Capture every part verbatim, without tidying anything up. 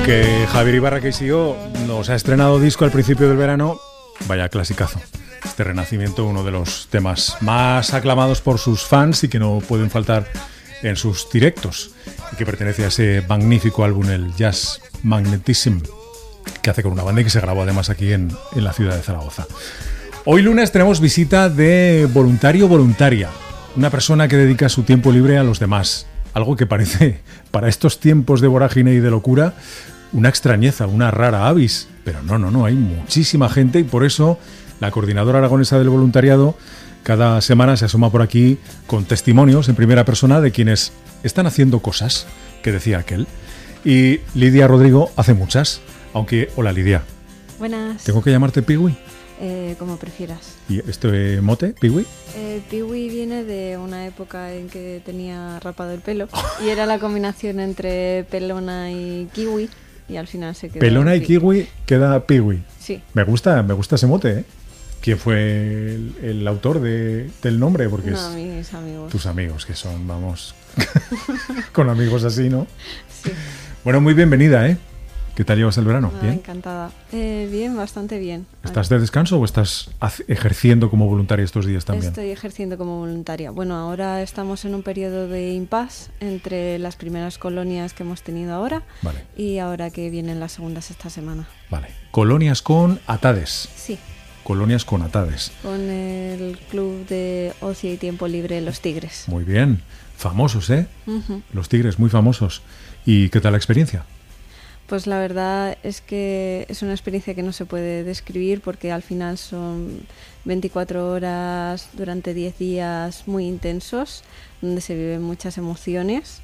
que Javier Ibarra Queixió nos ha estrenado disco al principio del verano, vaya clasicazo. Este Renacimiento, uno de los temas más aclamados por sus fans y que no pueden faltar en sus directos, y que pertenece a ese magnífico álbum, el Jazz Magnetism, que hace con una banda y que se grabó además aquí en, en la ciudad de Zaragoza. Hoy lunes tenemos visita de voluntario voluntaria, una persona que dedica su tiempo libre a los demás, algo que parece, para estos tiempos de vorágine y de locura, una extrañeza, una rara avis, pero no, no, no, hay muchísima gente y por eso la Coordinadora Aragonesa del Voluntariado cada semana se asoma por aquí con testimonios en primera persona de quienes están haciendo cosas, que decía aquel. Y Lidia Rodrigo hace muchas, aunque... Hola, Lidia. Buenas. ¿Tengo que llamarte Piwi? Eh, como prefieras. ¿Y este mote, Piwi? Eh, Piwi viene de una época en que tenía rapado el pelo y era la combinación entre pelona y kiwi y al final se quedó... Pelona y kiwi queda Piwi. Sí. Me gusta, me gusta ese mote, ¿eh? ¿Quién fue el, el autor de, del nombre? Porque no, es mis amigos. Tus amigos, que son, vamos, con amigos así, ¿no? Sí. Bueno, muy bienvenida, ¿eh? ¿Qué tal llevas el verano? Ah, ¿Bien? Encantada. Eh, bien, bastante bien. ¿Estás de descanso o estás ejerciendo como voluntaria estos días también? Estoy ejerciendo como voluntaria. Bueno, ahora estamos en un periodo de impasse entre las primeras colonias que hemos tenido ahora Vale. y ahora que vienen las segundas esta semana. Vale. Colonias con Atades. Sí. Colonias con Atades. Con el Club de Ocio y Tiempo Libre Los Tigres. Muy bien. Famosos, ¿eh? Uh-huh. Los Tigres, muy famosos. ¿Y qué tal la experiencia? Pues la verdad es que es una experiencia que no se puede describir porque al final son veinticuatro horas durante diez días muy intensos, donde se viven muchas emociones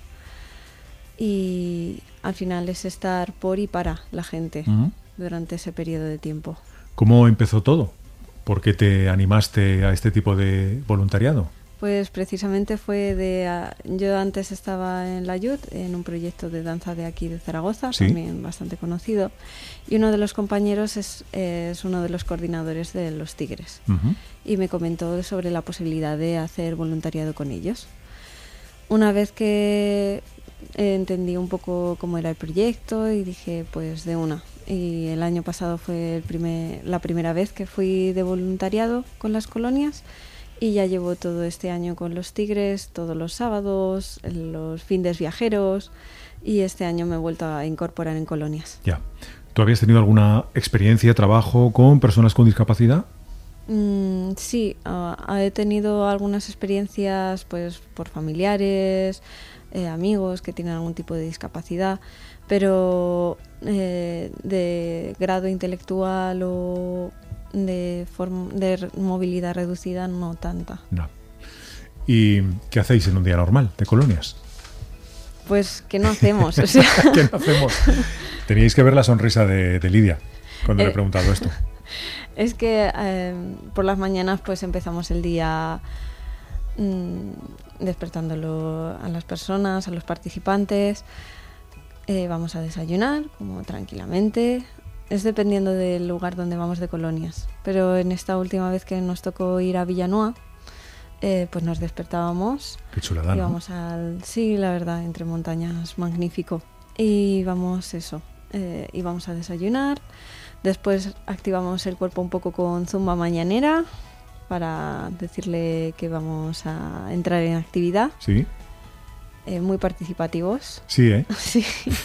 y al final es estar por y para la gente uh-huh. durante ese periodo de tiempo. ¿Cómo empezó todo? ¿Por qué te animaste a este tipo de voluntariado? Pues precisamente fue de... Uh, yo antes estaba en la Ayud, en un proyecto de danza de aquí de Zaragoza, ¿sí? También bastante conocido, y uno de los compañeros es, es uno de los coordinadores de Los Tigres, uh-huh. y me comentó sobre la posibilidad de hacer voluntariado con ellos. Una vez que entendí un poco cómo era el proyecto y dije, pues de una. Y el año pasado fue el primer, la primera vez que fui de voluntariado con las colonias y ya llevo todo este año con Los Tigres, todos los sábados, los fines viajeros y este año me he vuelto a incorporar en colonias. Ya. ¿Tú habías tenido alguna experiencia, trabajo con personas con discapacidad? Mm, sí, uh, he tenido algunas experiencias pues por familiares, eh, amigos que tienen algún tipo de discapacidad, pero eh, de grado intelectual o de, form- de movilidad reducida no tanta. No. ¿Y qué hacéis en un día normal de colonias? Pues que no hacemos. O sea. ¿Qué no hacemos? Teníais que ver la sonrisa de, de Lidia cuando eh, le he preguntado esto. Es que eh, por las mañanas pues empezamos el día mmm, despertándolo a las personas, a los participantes. Eh, vamos a desayunar, como tranquilamente. Es dependiendo del lugar donde vamos de colonias. Pero en esta última vez que nos tocó ir a Villanueva, eh, pues nos despertábamos. Qué chulada, ¿no? Íbamos al... Sí, la verdad, entre montañas, magnífico. Y vamos eso, eh, íbamos a desayunar. Después activamos el cuerpo un poco con zumba mañanera para decirle que vamos a entrar en actividad. Sí. Eh, muy participativos. Sí, ¿eh? Sí.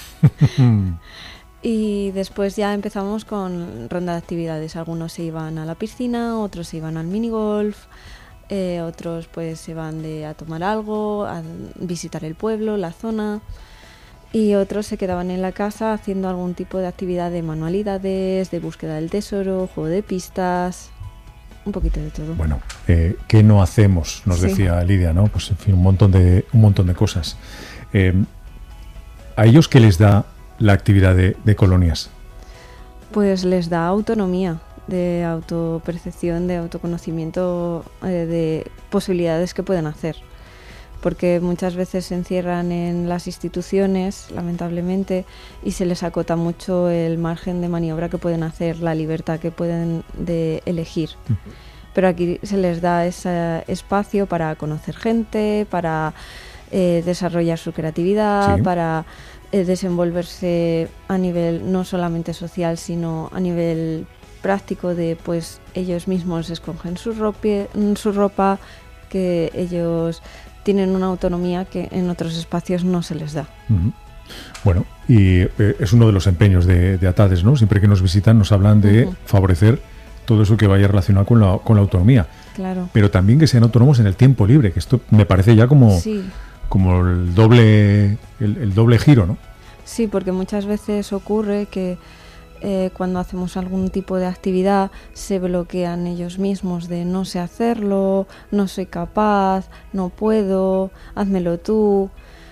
Y después ya empezamos con ronda de actividades. Algunos se iban a la piscina, otros se iban al minigolf, eh, otros pues se van de a tomar algo, a visitar el pueblo, la zona, y otros se quedaban en la casa haciendo algún tipo de actividad de manualidades, de búsqueda del tesoro, juego de pistas, un poquito de todo. Bueno, eh, ¿qué no hacemos? Nos sí. decía Lidia, ¿no? Pues en fin, un montón de, un montón de cosas. Eh, ¿A ellos qué les da la actividad de, de colonias? Pues les da autonomía, de autopercepción, de autoconocimiento, eh, de posibilidades que pueden hacer. Porque muchas veces se encierran en las instituciones, lamentablemente, y se les acota mucho el margen de maniobra que pueden hacer, la libertad que pueden de elegir. Uh-huh. Pero aquí se les da ese espacio para conocer gente, para eh, desarrollar su creatividad, sí. para eh, desenvolverse a nivel no solamente social, sino a nivel práctico de pues ellos mismos escogen su ropa, su ropa, que ellos tienen una autonomía que en otros espacios no se les da. Uh-huh. Bueno, y eh, es uno de los empeños de, de ATADES, ¿no? Siempre que nos visitan nos hablan de uh-huh. favorecer todo eso que vaya relacionado con la, con la autonomía. Claro. Pero también que sean autónomos en el tiempo libre, que esto me parece ya como, sí. como el doble el, el doble giro, ¿no? Sí, porque muchas veces ocurre que eh, cuando hacemos algún tipo de actividad se bloquean ellos mismos de no sé hacerlo, no soy capaz, no puedo, házmelo tú.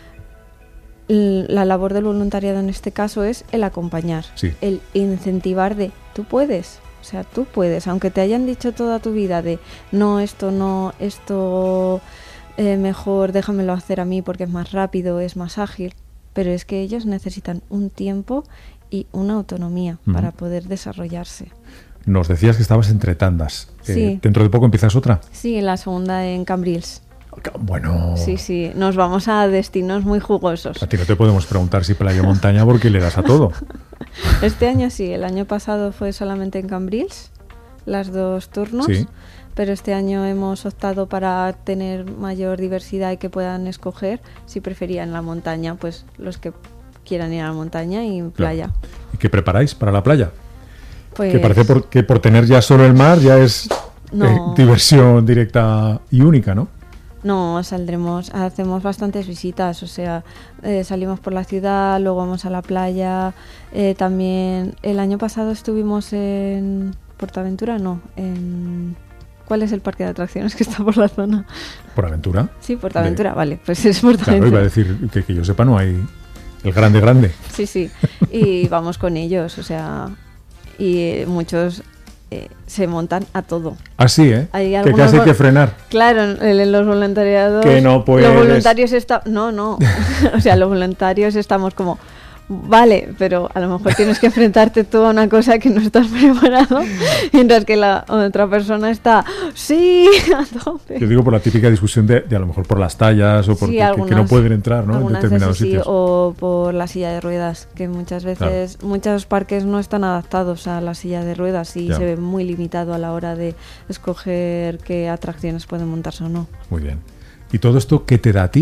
La labor del voluntariado en este caso es el acompañar, sí. el incentivar de tú puedes. O sea, tú puedes, aunque te hayan dicho toda tu vida de no, esto no, esto eh, mejor déjamelo hacer a mí porque es más rápido, es más ágil, pero es que ellos necesitan un tiempo y una autonomía uh-huh. para poder desarrollarse. Nos decías que estabas entre tandas. Sí. Eh, ¿Dentro de poco empiezas otra? Sí, la segunda en Cambrils. Bueno... Sí, sí, nos vamos a destinos muy jugosos. A ti no te podemos preguntar si playa o montaña porque le das a todo. Este año sí, el año pasado fue solamente en Cambrils, las dos turnos, sí. pero este año hemos optado para tener mayor diversidad y que puedan escoger si preferían la montaña, pues los que quieran ir a la montaña y playa. Claro. ¿Y qué preparáis para la playa? Pues... Que parece por, que por tener ya solo el mar ya es no. eh, diversión directa y única, ¿no? No, saldremos, hacemos bastantes visitas, o sea, eh, salimos por la ciudad, luego vamos a la playa, eh, también el año pasado estuvimos en Portaventura, no, en... ¿Cuál es el parque de atracciones que está por la zona? ¿Portaventura? Sí, Portaventura, de... vale, pues es Portaventura. Claro, iba a decir que, que yo sepa no hay el grande grande. Sí, sí, y vamos con ellos, o sea, y muchos... Eh, se montan a todo. Así, ¿eh? Hay que casi hay que frenar. Claro, en, en los voluntariados... Que no puedes... Los voluntarios está... No, no. O sea, los voluntarios estamos como... Vale, pero a lo mejor tienes que enfrentarte tú a una cosa que no estás preparado, mientras que la otra persona está, sí, a tope. Yo digo por la típica discusión de, de a lo mejor por las tallas o por sí, que, algunas, que no pueden entrar, ¿no? En determinados sí, sitios. O por la silla de ruedas, que muchas veces, claro. muchos parques no están adaptados a la silla de ruedas y ya. se ve muy limitado a la hora de escoger qué atracciones pueden montarse o no. Muy bien. ¿Y todo esto qué te da a ti?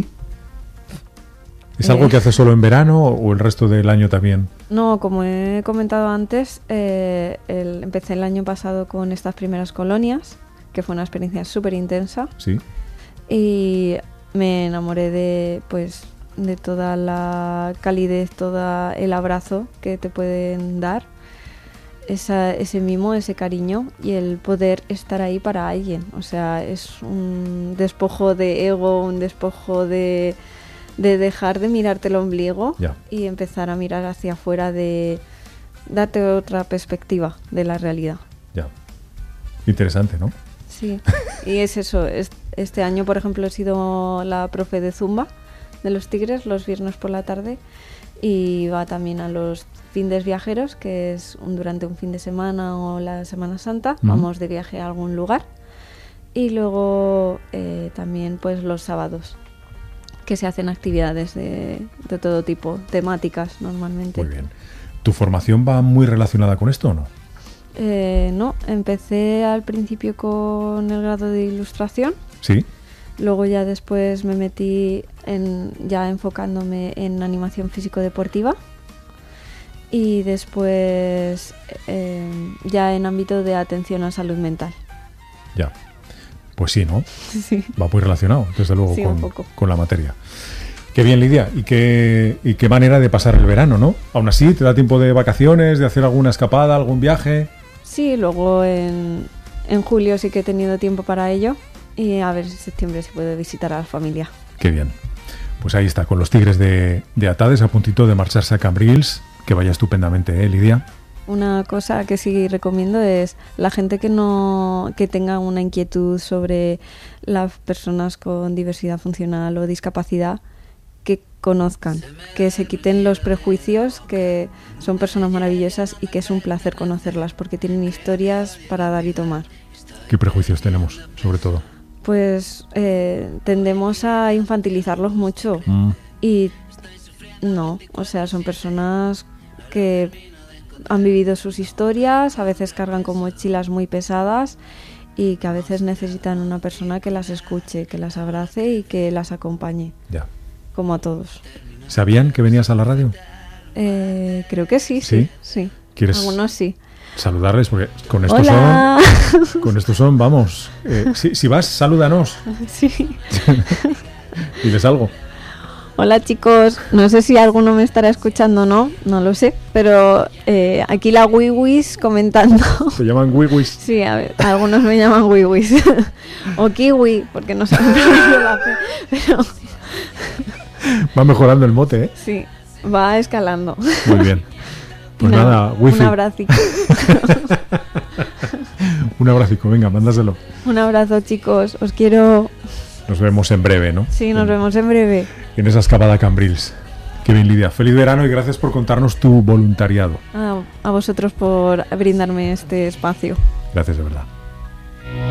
¿Es algo que haces solo en verano o el resto del año también? No, como he comentado antes, eh, el, empecé el año pasado con estas primeras colonias, que fue una experiencia súper intensa. Sí. Y me enamoré de, pues, de toda la calidez, todo el abrazo que te pueden dar, esa, ese mimo, ese cariño y el poder estar ahí para alguien. O sea, es un despojo de ego, un despojo de... de dejar de mirarte el ombligo ya. y empezar a mirar hacia afuera, de darte otra perspectiva de la realidad. Ya. Interesante, ¿no? Sí, y es eso. Es, este año, por ejemplo, he sido la profe de Zumba de los Tigres los viernes por la tarde y va también a los findes viajeros, que es un, durante un fin de semana o la Semana Santa, uh-huh. vamos de viaje a algún lugar. Y luego eh, también pues los sábados, que se hacen actividades de, de todo tipo, temáticas normalmente. Muy bien. ¿Tu formación va muy relacionada con esto o no? Eh, no, empecé al principio con el grado de ilustración. Sí. Luego ya después me metí en, ya enfocándome en animación físico-deportiva. Y después eh, ya en ámbito de atención a salud mental. Ya. Pues sí, ¿no? Sí. Va muy relacionado, desde luego, sí, con, con la materia. Qué bien, Lidia. Y qué, y qué manera de pasar el verano, ¿no? Aún así, ¿te da tiempo de vacaciones, de hacer alguna escapada, algún viaje? Sí, luego en, en julio sí que he tenido tiempo para ello. Y a ver si en septiembre se puede visitar a la familia. Qué bien. Pues ahí está, con los Tigres de, de ATADES a puntito de marcharse a Cambrils. Que vaya estupendamente, ¿eh, Lidia? Una cosa que sí recomiendo es la gente que no que tenga una inquietud sobre las personas con diversidad funcional o discapacidad, que conozcan, que se quiten los prejuicios, que son personas maravillosas y que es un placer conocerlas porque tienen historias para dar y tomar. ¿Qué prejuicios tenemos, sobre todo? Pues eh, tendemos a infantilizarlos mucho mm. y No, o sea, son personas que han vivido sus historias, a veces cargan con mochilas muy pesadas y que a veces necesitan una persona que las escuche, que las abrace y que las acompañe. Ya. Como a todos. ¿Sabían que venías a la radio? Eh, creo que sí, sí, sí. sí. ¿Quieres Algunos sí. Saludarles? Porque con estos Hola. son... Con estos son, vamos. Eh, si, si vas, salúdanos. Sí. Diles algo. Hola chicos, no sé si alguno me estará escuchando o no, no lo sé, pero eh, aquí la Wiwis comentando. ¿Se llaman Wiwis? Sí, a ver, algunos me llaman Wiwis. O Kiwi, porque no saben la fe, pero... Va mejorando el mote, ¿eh? Sí, va escalando. Muy bien. Pues nada, nada, wifi. Un abracico. Un abracico, venga, mándaselo. Un abrazo chicos, os quiero... Nos vemos en breve, ¿no? Sí, nos en, vemos en breve. En esa escapada Cambrils. Qué bien, Lidia. Feliz verano y gracias por contarnos tu voluntariado. A, a vosotros por brindarme este espacio. Gracias, de verdad.